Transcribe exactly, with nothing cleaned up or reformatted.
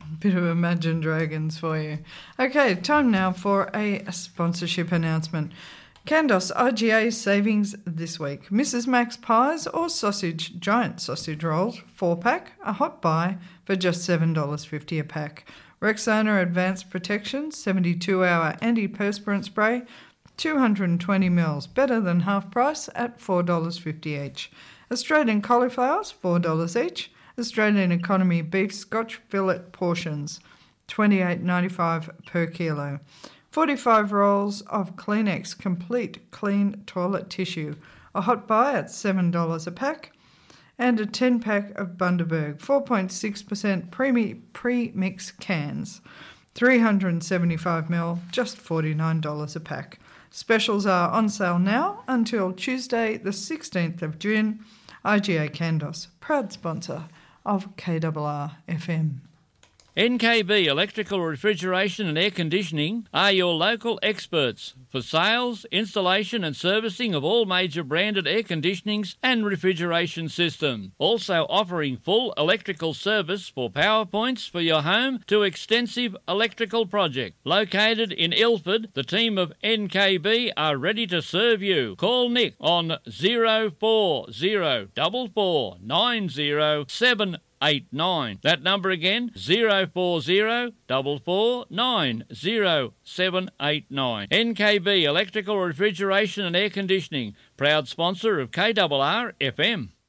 Bit of Imagine Dragons for you. Okay, time now for a sponsorship announcement. Candos I G A savings this week. Missus Mac's pies or sausage, giant sausage rolls, four pack, a hot buy for just seven dollars fifty a pack. Rexona Advanced Protection, seventy-two hour antiperspirant spray, two hundred twenty mils, better than half price at four dollars fifty each. Australian cauliflowers, four dollars each. Australian Economy beef Scotch fillet portions, twenty-eight ninety-five per kilo. forty-five rolls of Kleenex Complete Clean Toilet Tissue, a hot buy at seven dollars a pack. And a ten pack of Bundaberg, four point six percent pre- pre-mix cans, three hundred seventy-five mil, just forty-nine dollars a pack. Specials are on sale now until Tuesday the sixteenth of June. I G A Candos, proud sponsor of K R R F M. N K B Electrical Refrigeration and Air Conditioning are your local experts for sales, installation and servicing of all major branded air conditionings and refrigeration systems. Also offering full electrical service for power points for your home to extensive electrical project. Located in Ilford, the team of N K B are ready to serve you. Call Nick on zero four zero four four nine zero seven eight nine. That number again, zero four zero four four nine zero seven eight nine. N K B Electrical Refrigeration and Air Conditioning, proud sponsor of K R R F M.